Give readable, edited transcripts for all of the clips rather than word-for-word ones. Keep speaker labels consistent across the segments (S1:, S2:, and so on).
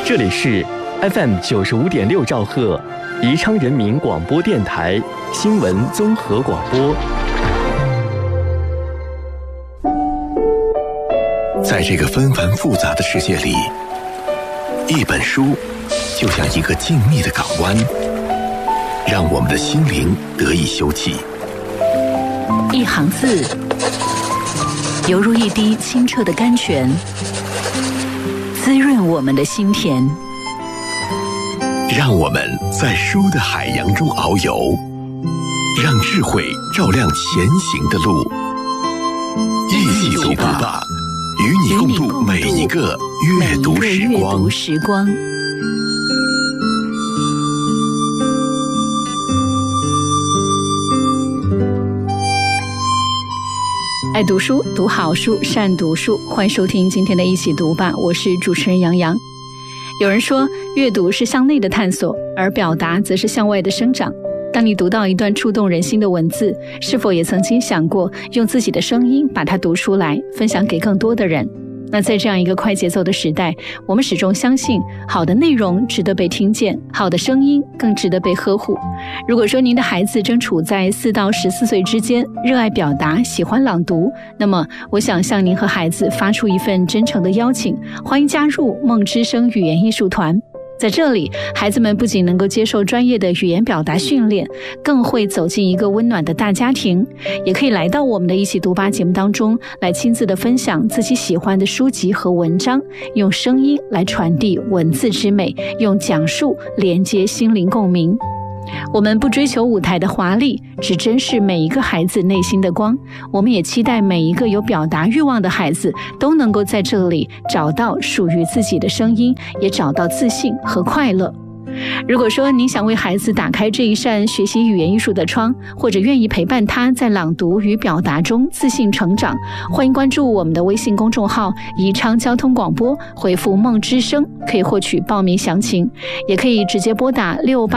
S1: 这里是 FM 95.6兆赫，宜昌人民广播电台新闻综合广播。
S2: 在这个纷繁复杂的世界里，一本书就像一个静谧的港湾，让我们的心灵得以休憩。
S3: 一行字，犹如一滴清澈的甘泉，滋润我们的心田。
S2: 让我们在书的海洋中遨游，让智慧照亮前行的路。一起读吧，与你共度每一个阅读时光。
S3: 爱读书，读好书，善读书。欢迎收听今天的一起读吧，我是主持人杨洋。有人说，阅读是向内的探索，而表达则是向外的生长。当你读到一段触动人心的文字，是否也曾经想过用自己的声音把它读出来，分享给更多的人？那在这样一个快节奏的时代，我们始终相信好的内容值得被听见，好的声音更值得被呵护。如果说您的孩子正处在4到14岁之间，热爱表达，喜欢朗读，那么我想向您和孩子发出一份真诚的邀请，欢迎加入梦之声语言艺术团。在这里，孩子们不仅能够接受专业的语言表达训练，更会走进一个温暖的大家庭，也可以来到我们的一起读吧节目当中，来亲自的分享自己喜欢的书籍和文章，用声音来传递文字之美，用讲述连接心灵共鸣。我们不追求舞台的华丽，只珍视每一个孩子内心的光。我们也期待每一个有表达欲望的孩子都能够在这里找到属于自己的声音，也找到自信和快乐。如果说您想为孩子打开这一扇学习语言艺术的窗，或者愿意陪伴他在朗读与表达中自信成长，欢迎关注我们的微信公众号宜昌交通广播，回复梦之声可以获取报名详情，也可以直接拨打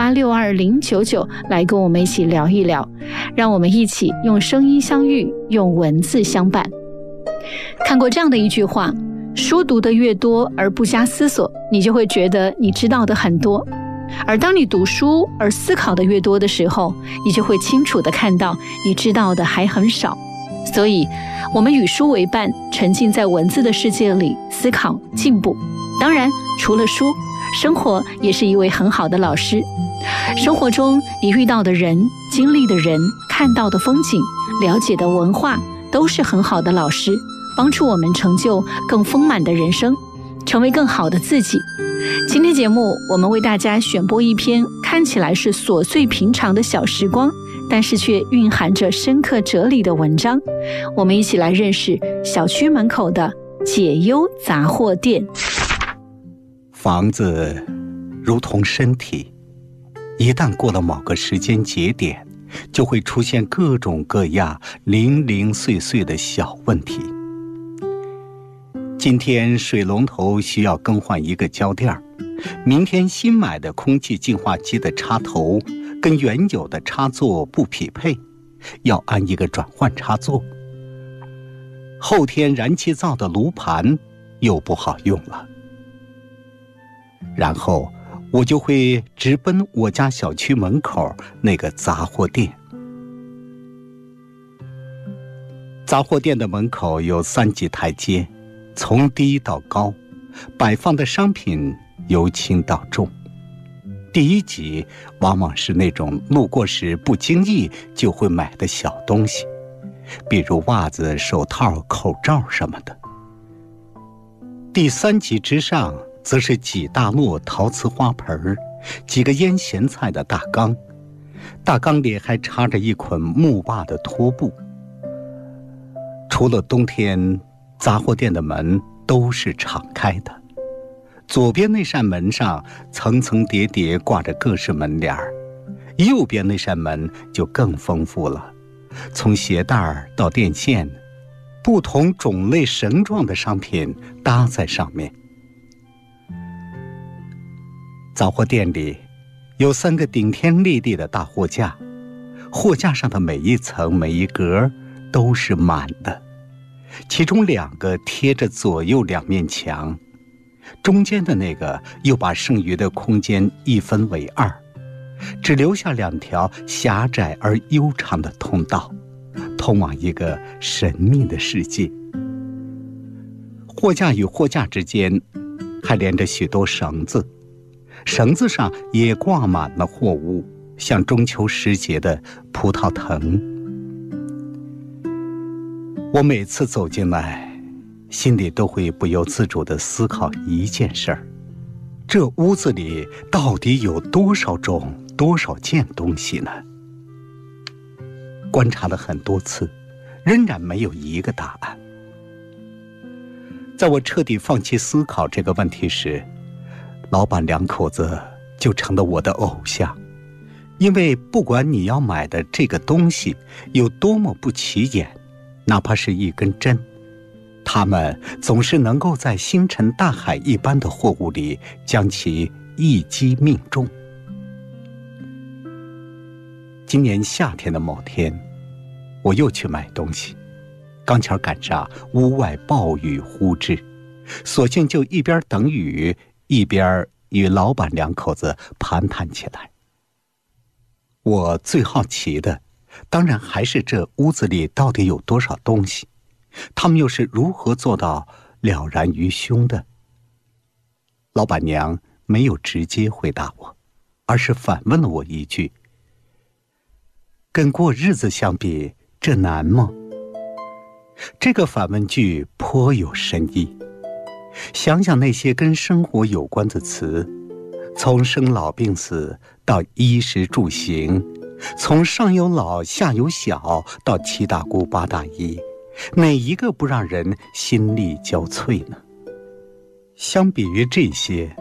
S3: 6862-099来跟我们一起聊一聊，让我们一起用声音相遇，用文字相伴。看过这样的一句话，书读得越多而不加思索，你就会觉得你知道的很多，而当你读书而思考的越多的时候，你就会清楚地看到你知道的还很少。所以我们与书为伴，沉浸在文字的世界里思考进步。当然除了书，生活也是一位很好的老师。生活中你遇到的人，经历的人，看到的风景，了解的文化，都是很好的老师，帮助我们成就更丰满的人生，成为更好的自己。今天节目我们为大家选播一篇看起来是琐碎平常的小时光，但是却蕴含着深刻哲理的文章。我们一起来认识小区门口的解忧杂货店。
S4: 房子如同身体，一旦过了某个时间节点，就会出现各种各样零零碎碎的小问题。今天水龙头需要更换一个胶垫，明天新买的空气净化机的插头跟原有的插座不匹配，要安一个转换插座。后天燃气灶的炉盘又不好用了。然后我就会直奔我家小区门口那个杂货店。杂货店的门口有3级台阶，从低到高，摆放的商品由轻到重。第1级往往是那种路过时不经意就会买的小东西，比如袜子、手套、口罩什么的。第3级之上则是几大摞陶瓷花盆，几个腌咸菜的大缸，大缸里还插着一捆木袜的拖布。除了冬天，杂货店的门都是敞开的，左边那扇门上层层叠叠挂着各式门帘，右边那扇门就更丰富了，从鞋带到电线，不同种类绳状的商品搭在上面。杂货店里有3个顶天立地的大货架，货架上的每一层每一格都是满的，其中2个贴着左右2面墙， 中间的那个又把剩余的空间一分为二，只留下2条狭窄而悠长的通道，通往一个神秘的世界。货架与货架之间还连着许多绳子，绳子上也挂满了货物，像中秋时节的葡萄藤。我每次走进来，心里都会不由自主地思考一件事儿：这屋子里到底有多少种、多少件东西呢？观察了很多次，仍然没有一个答案。在我彻底放弃思考这个问题时，老板2口子就成了我的偶像。因为不管你要买的这个东西有多么不起眼，哪怕是一根针，他们总是能够在星辰大海一般的货物里将其一击命中。今年夏天的某天，我又去买东西，刚巧赶上屋外暴雨忽至，索性就一边等雨，一边与老板2口子盘谈起来。我最好奇的，当然还是这屋子里到底有多少东西，他们又是如何做到了然于胸的？老板娘没有直接回答我，而是反问了我一句：“跟过日子相比，这难吗？”这个反问句颇有深意。想想那些跟生活有关的词，从生老病死到衣食住行，从上有老下有小到7大姑8大姨，哪一个不让人心力交瘁呢？相比于这些，